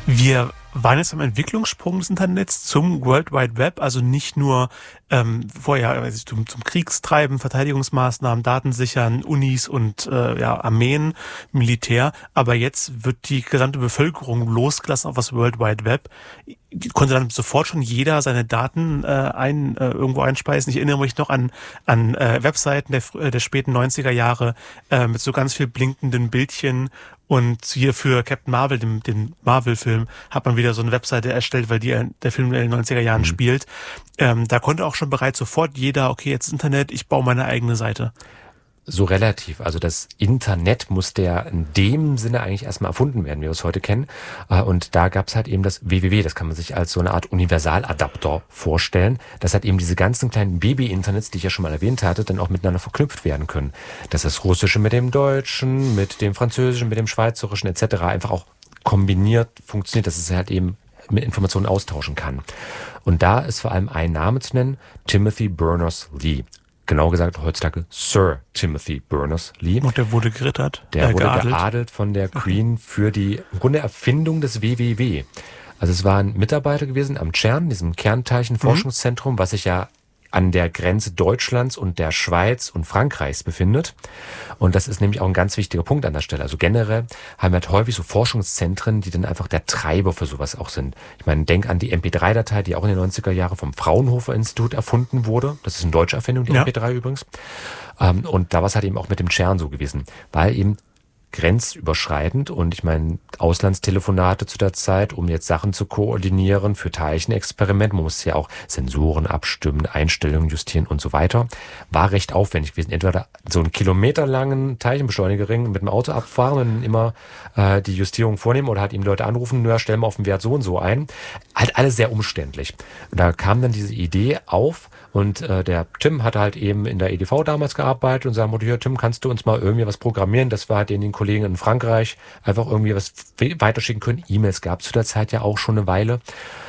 Wir waren jetzt am Entwicklungssprung des Internets zum World Wide Web, also nicht nur vorher zum Kriegstreiben, Verteidigungsmaßnahmen, Datensichern, Unis und Armeen, Militär, aber jetzt wird die gesamte Bevölkerung losgelassen auf das World Wide Web. Konnte dann sofort schon jeder seine Daten irgendwo einspeisen. Ich erinnere mich noch an Webseiten der späten 90er Jahre mit so ganz viel blinkenden Bildchen. Und hier für Captain Marvel, den Marvel-Film, hat man wieder so eine Webseite erstellt, weil der Film in den 90er Jahren spielt. Da konnte auch schon bereits sofort jeder, okay, jetzt Internet, ich baue meine eigene Seite. So relativ. Also das Internet musste ja in dem Sinne eigentlich erstmal erfunden werden, wie wir es heute kennen. Und da gab es halt eben das www, das kann man sich als so eine Art Universaladapter vorstellen, dass halt eben diese ganzen kleinen Baby-Internets, die ich ja schon mal erwähnt hatte, dann auch miteinander verknüpft werden können. Dass das Russische mit dem Deutschen, mit dem Französischen, mit dem Schweizerischen etc. einfach auch kombiniert funktioniert, dass es halt eben mit Informationen austauschen kann. Und da ist vor allem ein Name zu nennen, Timothy Berners-Lee. Genau gesagt heutzutage Sir Timothy Berners-Lee. Und der wurde gerittert? Der wurde geadelt von der Queen für die im Grunde Erfindung des WWW. Also es war ein Mitarbeiter gewesen am CERN, diesem Kernteilchenforschungszentrum, was sich ja an der Grenze Deutschlands und der Schweiz und Frankreichs befindet. Und das ist nämlich auch ein ganz wichtiger Punkt an der Stelle. Also generell haben wir halt häufig so Forschungszentren, die dann einfach der Treiber für sowas auch sind. Ich meine, denk an die MP3-Datei, die auch in den 90er Jahren vom Fraunhofer-Institut erfunden wurde. Das ist eine deutsche Erfindung, die MP3 übrigens. Und da war es halt eben auch mit dem CERN so gewesen, weil eben grenzüberschreitend und ich meine Auslandstelefonate zu der Zeit, um jetzt Sachen zu koordinieren für Teilchenexperiment, man musste ja auch Sensoren abstimmen, Einstellungen justieren und so weiter, war recht aufwendig gewesen. Entweder so einen kilometerlangen Teilchenbeschleunigerring mit dem Auto abfahren und immer die Justierung vornehmen oder halt eben Leute anrufen, nur stellen wir auf den Wert so und so ein. Halt alles sehr umständlich. Und da kam dann diese Idee auf und der Tim hatte halt eben in der EDV damals gearbeitet und sagte, hier Tim, kannst du uns mal irgendwie was programmieren, dass wir halt den Kollegen in Frankreich einfach irgendwie was weiterschicken können. E-Mails gab es zu der Zeit ja auch schon eine Weile.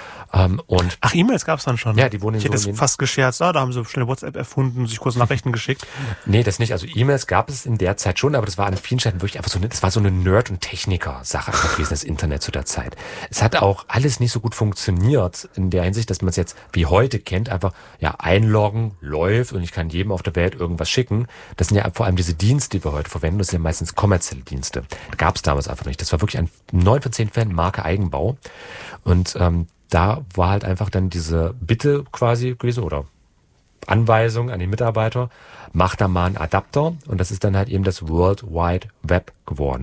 Ach, E-Mails gab es dann schon? Ja, die wurden ich hätte es fast gescherzt, da haben sie schnell WhatsApp erfunden und sich kurz Nachrichten geschickt. Nee, das nicht. Also E-Mails gab es in der Zeit schon, aber das war an vielen Stellen wirklich einfach das war so eine Nerd- und Techniker-Sache gewesen, das Internet zu der Zeit. Es hat auch alles nicht so gut funktioniert in der Hinsicht, dass man es jetzt wie heute kennt, einfach einloggen, läuft und ich kann jedem auf der Welt irgendwas schicken. Das sind ja vor allem diese Dienste, die wir heute verwenden, das sind ja meistens kommerzielle Dienste. Das gab es damals einfach nicht. Das war wirklich an 9 von 10 Fällen Marke Eigenbau. Und da war halt einfach dann diese Bitte quasi gewesen oder Anweisung an den Mitarbeiter, mach da mal einen Adapter und das ist dann halt eben das World Wide Web geworden.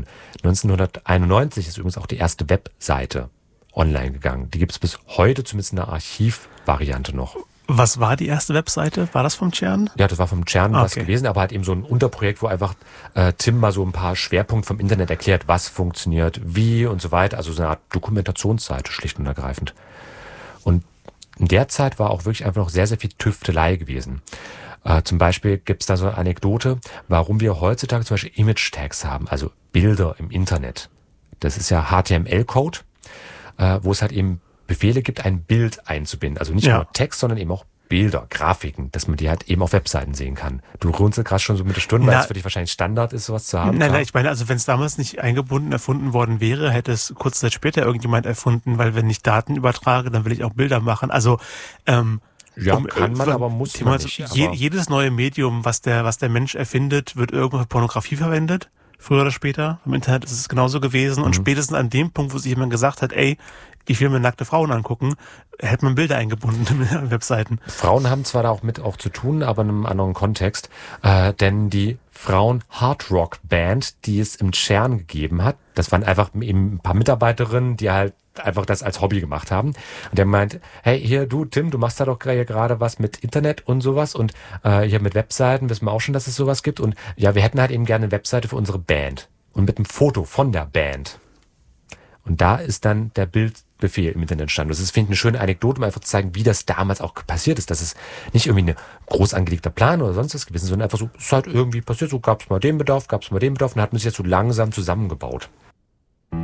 1991 ist übrigens auch die erste Webseite online gegangen. Die gibt es bis heute zumindest in der Archivvariante noch. Was war die erste Webseite? War das vom CERN? Ja, das war vom CERN was gewesen, aber halt eben so ein Unterprojekt, wo einfach Tim mal so ein paar Schwerpunkte vom Internet erklärt, was funktioniert, wie und so weiter. Also so eine Art Dokumentationsseite, schlicht und ergreifend. Und in der Zeit war auch wirklich einfach noch sehr, sehr viel Tüftelei gewesen. Zum Beispiel gibt es da so eine Anekdote, warum wir heutzutage zum Beispiel Image-Tags haben, also Bilder im Internet. Das ist ja HTML-Code, wo es halt eben Befehle gibt, ein Bild einzubinden. Also nicht nur Text, sondern eben auch Bilder, Grafiken, dass man die halt eben auf Webseiten sehen kann. Du runzelst gerade schon so mit der Stunde, weil es für dich wahrscheinlich Standard ist, sowas zu haben. Nein, ich meine, also wenn es damals nicht eingebunden erfunden worden wäre, hätte es kurze Zeit später irgendjemand erfunden, weil wenn ich Daten übertrage, dann will ich auch Bilder machen. Also kann man, aber muss man nicht. Jedes neue Medium, was der Mensch erfindet, wird irgendwo für Pornografie verwendet. Früher oder später. Im Internet ist es genauso gewesen. Und spätestens an dem Punkt, wo sich jemand gesagt hat, ey, ich will mir nackte Frauen angucken, hätte man Bilder eingebunden in Webseiten. Frauen haben zwar da auch zu tun, aber in einem anderen Kontext. Denn die Frauen-Hardrock-Band, die es im CERN gegeben hat, das waren einfach eben ein paar Mitarbeiterinnen, die halt einfach das als Hobby gemacht haben. Und der meint, hey, hier du, Tim, du machst da doch gerade was mit Internet und sowas und hier mit Webseiten, wissen wir auch schon, dass es sowas gibt. Und ja, wir hätten halt eben gerne eine Webseite für unsere Band. Und mit einem Foto von der Band. Und da ist dann der Bildbefehl im Internet entstanden. Das ist, finde ich, eine schöne Anekdote, um einfach zu zeigen, wie das damals auch passiert ist. Dass es nicht irgendwie ein groß angelegter Plan oder sonst was gewesen ist, sondern einfach so, es ist halt irgendwie passiert, so gab es mal den Bedarf und dann hat man sich jetzt so langsam zusammengebaut.